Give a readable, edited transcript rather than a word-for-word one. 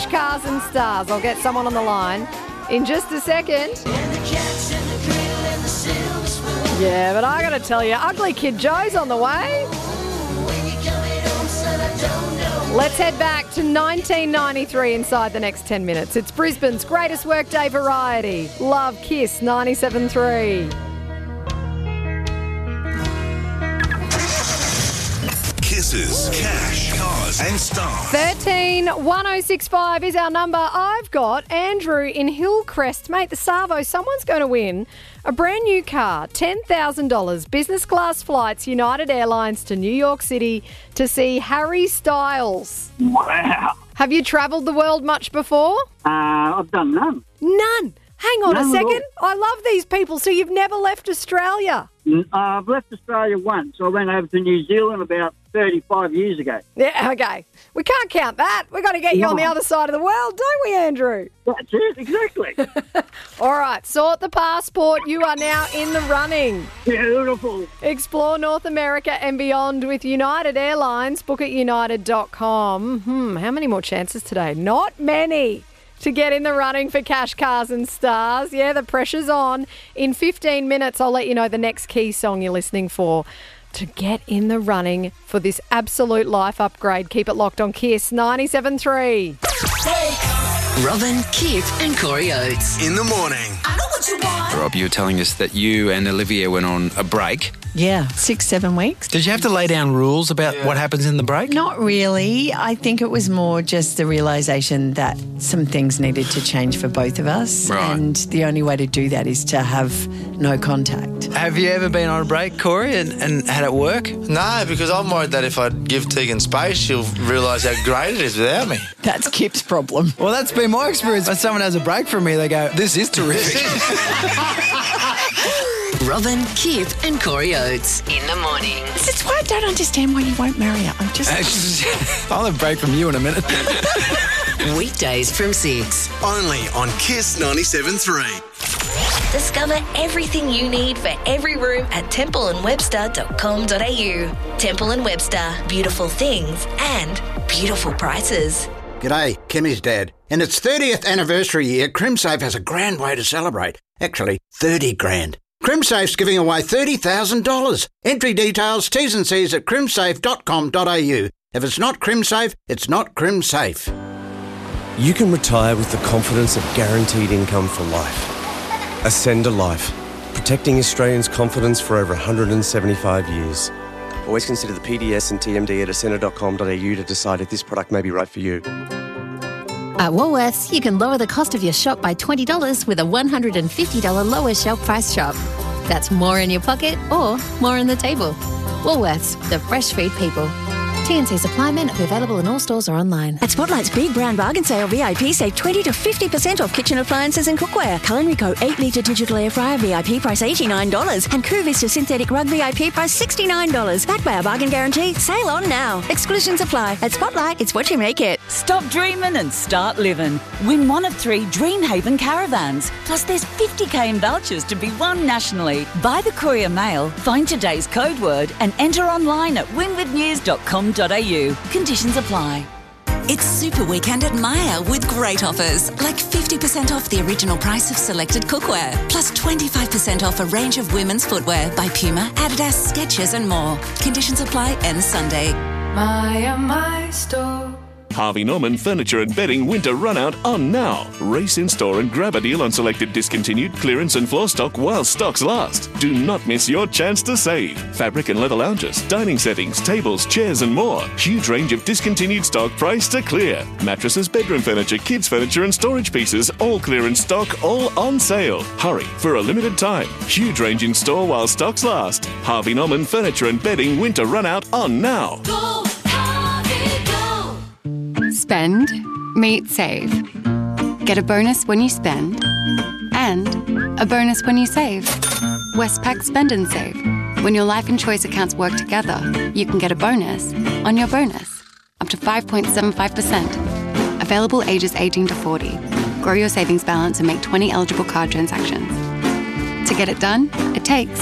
Cars and Stars. I'll get someone on the line in just a second. Yeah, but I got to tell you, Ugly Kid Joe's on the way. Let's head back to 1993 inside the next 10 minutes. It's Brisbane's greatest workday variety. Love Kiss 97.3. Kisses, cash, cars and stars. 131065 is our number. I've got Andrew in Hillcrest. Mate, the Savo, someone's going to win a brand new car, $10,000, business class flights, United Airlines to New York City to see Harry Styles. Wow. Have you travelled the world much before? I've done none. None. Hang on None a at all. second. I love these people. So you've never left Australia? I've left Australia once. I went over to New Zealand about 35 years ago. Yeah, okay. We can't count that. We've got to get you on the No. other side of the world, don't we, Andrew? That's it, exactly. All right, sort the passport. You are now in the running. Beautiful. Explore North America and beyond with United Airlines. Book at united.com. How many more chances today? Not many to get in the running for Cash, Cars and Stars. Yeah, the pressure's on. In 15 minutes, I'll let you know the next key song you're listening for to get in the running for this absolute life upgrade. Keep it locked on Kiss 97.3. Robin, Kip and Corey Oates. In the morning. Rob, you were telling us that you and Olivia went on a break. Yeah, 6-7 weeks. Did you have to lay down rules about what happens in the break? Not really. I think it was more just the realisation that some things needed to change for both of us. Right. And the only way to do that is to have no contact. Have you ever been on a break, Corey, and had it work? No, because I'm worried that if I give Tegan space, she'll realise how great it is without me. That's Kip's problem. Well, that's been my experience. When someone has a break from me, they go, this is terrific. Robin, Kip and Corey Oates. In the morning. This is why I don't understand why you won't marry her. I'm just... I'll have a break from you in a minute. Weekdays from 6. Only on Kiss 97.3. Discover everything you need for every room at templeandwebster.com.au. Temple & Webster. Beautiful things and beautiful prices. G'day, Kimmy's dad. In its 30th anniversary year, CrimSafe has a grand way to celebrate. Actually, 30 grand. CrimSafe's giving away $30,000. Entry details, T's and C's at crimsafe.com.au. If it's not CrimSafe, it's not CrimSafe. You can retire with the confidence of guaranteed income for life. Ascend a Life, protecting Australians' confidence for over 175 years. Always consider the PDS and TMD at ascender.com.au to decide if this product may be right for you. At Woolworths, you can lower the cost of your shop by $20 with a $150 lower shelf price shop. That's more in your pocket or more on the table. Woolworths, the fresh food people. T&C supply may not be available in all stores or online. At Spotlight's Big Brown Bargain Sale, VIP save 20 to 50% off kitchen appliances and cookware. Culinary Co 8-litre digital air fryer VIP price $89 and Crew Vista synthetic rug VIP price $69. Backed by our bargain guarantee. Sale on now. Exclusions apply. At Spotlight, it's what you make it. Stop dreaming and start living. Win one of 3 Dreamhaven caravans. Plus there's 50k in vouchers to be won nationally. Buy the Courier Mail, find today's code word and enter online at winwithnews.com.au. Conditions apply. It's Super Weekend at Myer with great offers, like 50% off the original price of selected cookware, plus 25% off a range of women's footwear by Puma, Adidas, Skechers and more. Conditions apply end Sunday. Myer, my store. Harvey Norman Furniture and Bedding Winter Runout on now. Race in store and grab a deal on selected discontinued clearance and floor stock while stocks last. Do not miss your chance to save. Fabric and leather lounges, dining settings, tables, chairs and more. Huge range of discontinued stock priced to clear. Mattresses, bedroom furniture, kids furniture and storage pieces, all clearance stock, all on sale. Hurry for a limited time. Huge range in store while stocks last. Harvey Norman Furniture and Bedding Winter Runout on now. Go, Harvey, go. Spend, meet, save. Get a bonus when you spend and a bonus when you save. Westpac Spend and Save. When your life and choice accounts work together, you can get a bonus on your bonus, up to 5.75%. Available ages 18 to 40. Grow your savings balance and make 20 eligible card transactions. To get it done, it takes